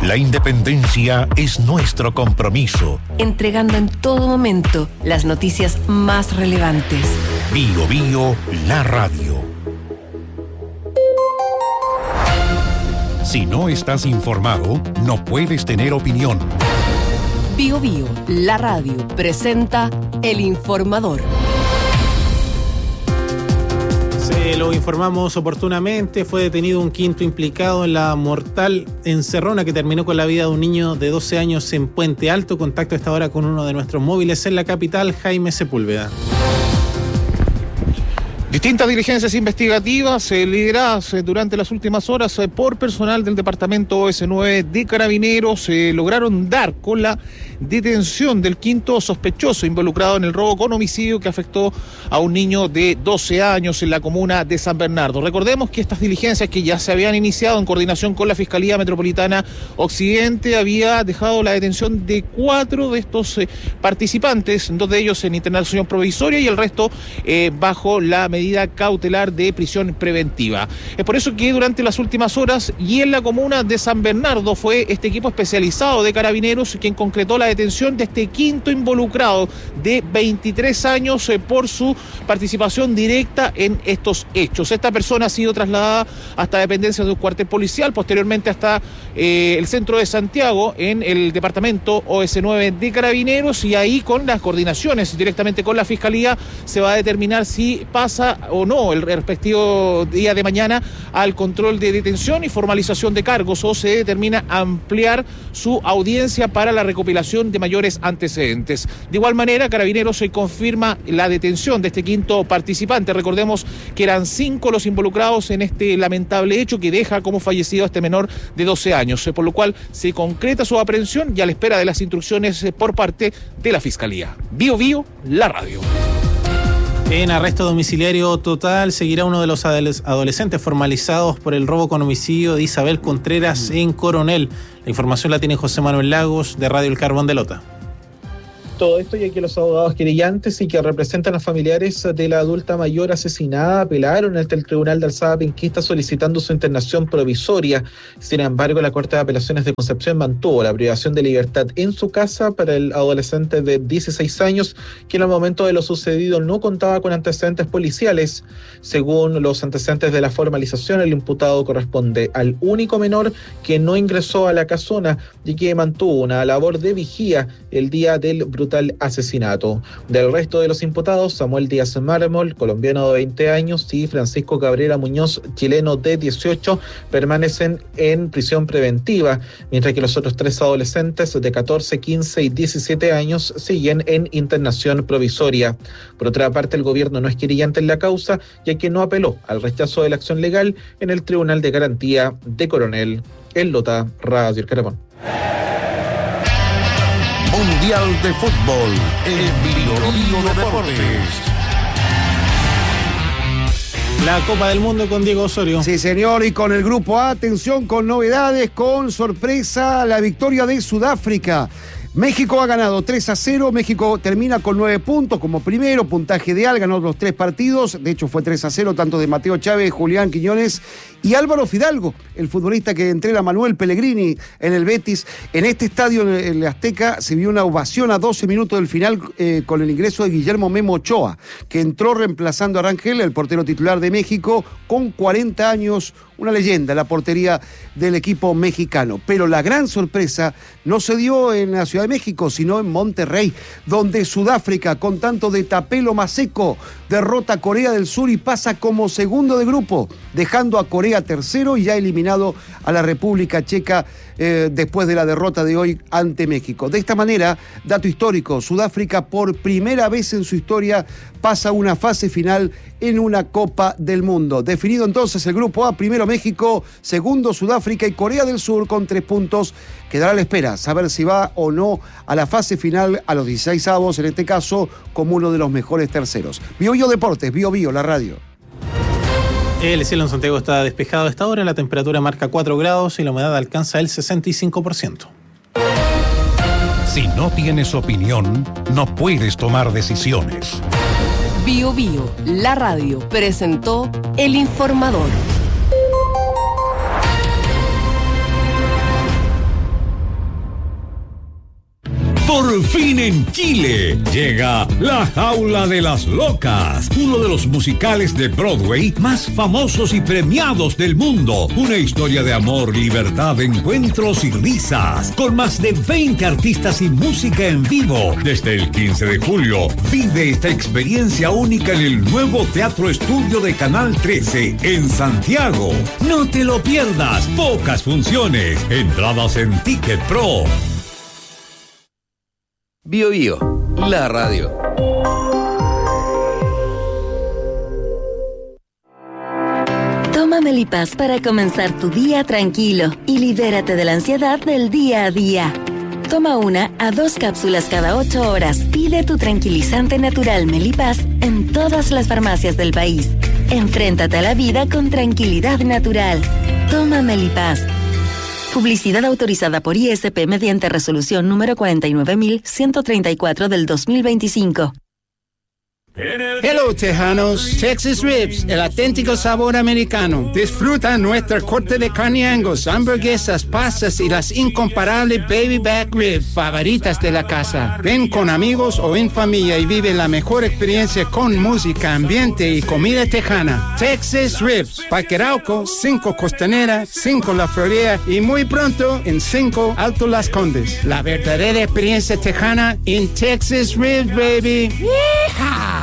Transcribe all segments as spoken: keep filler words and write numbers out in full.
La independencia es nuestro compromiso. Entregando en todo momento las noticias más relevantes. Bio Bio, la radio. Si no estás informado, no puedes tener opinión. Bio Bio, la radio, presenta El Informador. Se lo informamos oportunamente. Fue detenido un quinto implicado en la mortal encerrona que terminó con la vida de un niño de doce años en Puente Alto. Contacto a esta hora con uno de nuestros móviles en la capital, Jaime Sepúlveda. Distintas diligencias investigativas eh, lideradas eh, durante las últimas horas eh, por personal del departamento O S nueve de Carabineros eh, lograron dar con la detención del quinto sospechoso involucrado en el robo con homicidio que afectó a un niño de doce años en la comuna de San Bernardo. Recordemos que estas diligencias, que ya se habían iniciado en coordinación con la Fiscalía Metropolitana Occidente, había dejado la detención de cuatro de estos eh, participantes, dos de ellos en internación provisoria y el resto eh, bajo la medida cautelar de prisión preventiva. Es por eso que durante las últimas horas y en la comuna de San Bernardo fue este equipo especializado de Carabineros quien concretó la detención de este quinto involucrado de veintitrés años eh, por su participación directa en estos hechos. Esta persona ha sido trasladada hasta dependencias de un cuartel policial, posteriormente hasta eh, el centro de Santiago en el departamento O S nueve de Carabineros, y ahí con las coordinaciones directamente con la Fiscalía se va a determinar si pasa o no el respectivo día de mañana al control de detención y formalización de cargos, o se determina ampliar su audiencia para la recopilación de mayores antecedentes. De igual manera, Carabineros se confirma la detención de este quinto participante. Recordemos que eran cinco los involucrados en este lamentable hecho que deja como fallecido a este menor de doce años, por lo cual se concreta su aprehensión y a la espera de las instrucciones por parte de la Fiscalía. Bio Bio, la radio. En arresto domiciliario total seguirá uno de los adolescentes formalizados por el robo con homicidio de Isabel Contreras en Coronel. La información la tiene José Manuel Lagos, de Radio El Carbón de Lota. Todo esto ya que los abogados querellantes y que representan a familiares de la adulta mayor asesinada apelaron ante el Tribunal de Alzada Penquista solicitando su internación provisoria. Sin embargo, la Corte de Apelaciones de Concepción mantuvo la privación de libertad en su casa para el adolescente de dieciséis años, que en el momento de lo sucedido no contaba con antecedentes policiales. Según los antecedentes de la formalización, el imputado corresponde al único menor que no ingresó a la casona y que mantuvo una labor de vigía el día del brutal asesinato. Del resto de los imputados, Samuel Díaz Mármol, colombiano de veinte años, y Francisco Cabrera Muñoz, chileno de dieciocho, permanecen en prisión preventiva, mientras que los otros tres adolescentes de catorce, quince y diecisiete años siguen en internación provisoria. Por otra parte, el gobierno no es querellante en la causa, ya que no apeló al rechazo de la acción legal en el Tribunal de Garantía de Coronel. En Lota, Radio El Carbón. Mundial de Fútbol en Bio Bio Deportes. La Copa del Mundo con Diego Osorio. Sí, señor, y con el grupo A, atención, con novedades, con sorpresa, la victoria de Sudáfrica. México ha ganado tres a cero, México termina con nueve puntos como primero, puntaje ideal, ganó los tres partidos, de hecho fue tres a cero, tanto de Mateo Chávez, Julián Quiñones y Álvaro Fidalgo, el futbolista que entrena a Manuel Pellegrini en el Betis. En este estadio, en el Azteca, se vio una ovación a doce minutos del final eh, con el ingreso de Guillermo Memo Ochoa, que entró reemplazando a Rangel, el portero titular de México, con cuarenta años, una leyenda, la portería del equipo mexicano. Pero la gran sorpresa no se dio en la Ciudad de México, sino en Monterrey, donde Sudáfrica, con tanto de Tapelo Maseco, derrota a Corea del Sur y pasa como segundo de grupo, dejando a Corea tercero y ya eliminado a la República Checa eh, después de la derrota de hoy ante México. De esta manera, dato histórico, Sudáfrica por primera vez en su historia pasa una fase final en una Copa del Mundo. Definido entonces el grupo A, primero México, segundo Sudáfrica y Corea del Sur con tres puntos. Quedará a la espera, saber si va o no a la fase final, a los dieciséis avos, en este caso, como uno de los mejores terceros. Bio Bio Deportes, Bio Bio, la radio. El cielo en Santiago está despejado a esta hora, la temperatura marca cuatro grados y la humedad alcanza el sesenta y cinco por ciento. Si no tienes opinión, no puedes tomar decisiones. Bio Bio, la radio, presentó El Informador. Por fin en Chile llega La Jaula de las Locas, uno de los musicales de Broadway más famosos y premiados del mundo. Una historia de amor, libertad, encuentros y risas, con más de veinte artistas y música en vivo. Desde el quince de julio, vive esta experiencia única en el nuevo Teatro Estudio de Canal trece en Santiago. No te lo pierdas, pocas funciones, entradas en Ticket Pro. Bio Bio, la radio. Toma Melipaz para comenzar tu día tranquilo y libérate de la ansiedad del día a día. Toma una a dos cápsulas cada ocho horas. Pide tu tranquilizante natural Melipaz en todas las farmacias del país. Enfréntate a la vida con tranquilidad natural. Toma Melipaz. Publicidad autorizada por I S P mediante resolución número cuarenta y nueve mil ciento treinta y cuatro del dos mil veinticinco. Hello, tejanos. Texas Ribs, el auténtico sabor americano. Disfruta nuestra corte de carne Angus, hamburguesas, pastas y las incomparables baby back ribs favoritas de la casa. Ven con amigos o en familia y vive la mejor experiencia con música, ambiente y comida tejana. Texas Ribs, Parque Arauco, cinco Costanera, cinco La Florida y muy pronto en cinco Alto Las Condes. La verdadera experiencia tejana en Texas Ribs, baby. ¡Yeehaw!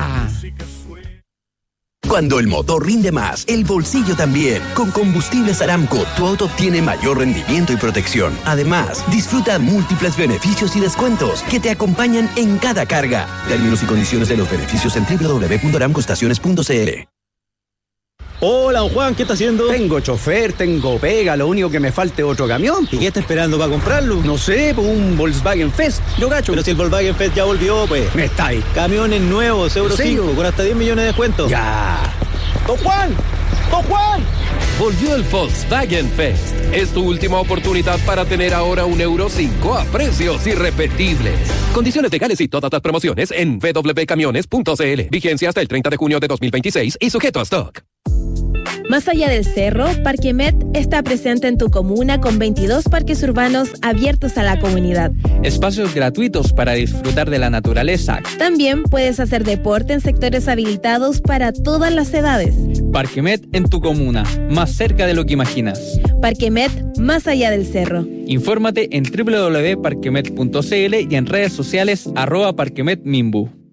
Cuando el motor rinde más, el bolsillo también. Con Combustibles Aramco, tu auto obtiene mayor rendimiento y protección. Además, disfruta múltiples beneficios y descuentos que te acompañan en cada carga. Términos y condiciones de los beneficios en doble u doble u doble u punto aramco estaciones punto c l. Hola, don Juan, ¿qué está haciendo? Tengo chofer, tengo pega, lo único que me falta es otro camión. ¿Y qué está esperando para comprarlo? No sé, pues un Volkswagen Fest, yo gacho. Pero si el Volkswagen Fest ya volvió, pues. Me está ahí. Camiones nuevos, Euro cinco, con hasta diez millones de descuento. Ya. ¡Don Juan! ¡Don Juan! Volvió el Volkswagen Fest. Es tu última oportunidad para tener ahora un Euro cinco a precios irrepetibles. Condiciones legales y todas las promociones en w w w punto camiones punto c l. Vigencia hasta el treinta de junio de dos mil veintiséis y sujeto a stock. Más allá del cerro, Parquemet está presente en tu comuna con veintidós parques urbanos abiertos a la comunidad. Espacios gratuitos para disfrutar de la naturaleza. También puedes hacer deporte en sectores habilitados para todas las edades. Parquemet en tu comuna, más cerca de lo que imaginas. Parquemet, más allá del cerro. Infórmate en w w w punto parquemet punto c l y en redes sociales arroba Parquemet Mimbu.